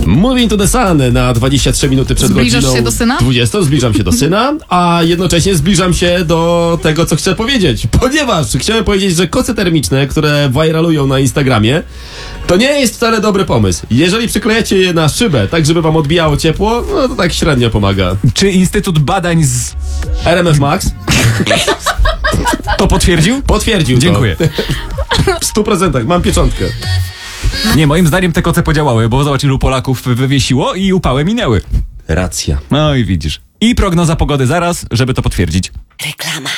Moving to the Sun na 23 minuty przed Zbliżasz godziną się do syna? 20. Zbliżam się do syna, a jednocześnie zbliżam się do tego, co chcę powiedzieć. Ponieważ chciałem powiedzieć, że koce termiczne, które wajralują na Instagramie, to nie jest wcale dobry pomysł. Jeżeli przyklejacie je na szybę, tak żeby wam odbijało ciepło, no to tak średnio pomaga. Czy Instytut Badań z... RMF Max to potwierdził? potwierdził Dziękuję. to. W 100%. Mam pieczątkę. Nie, moim zdaniem te koce podziałały, bo zobacz, ilu Polaków wywiesiło i upały minęły. Racja. No i widzisz. I prognoza pogody zaraz, żeby to potwierdzić. Reklama.